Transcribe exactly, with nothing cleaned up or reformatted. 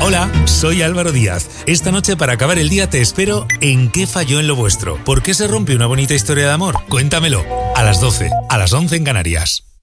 Hola, soy Álvaro Díaz. Esta noche para acabar el día te espero en ¿Qué falló en lo vuestro? ¿Por qué se rompe una bonita historia de amor? Cuéntamelo. A las doce, a las once en Canarias.